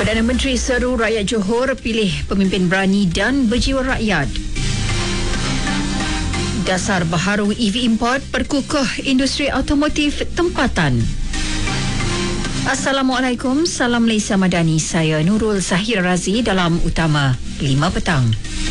Perdana Menteri seru rakyat Johor pilih pemimpin berani dan berjiwa rakyat. Dasar baharu EV import perkukuh industri automotif tempatan. Assalamualaikum, salam Malaysia Madani. Saya Nurul Zahir Razi dalam Utama 5 petang.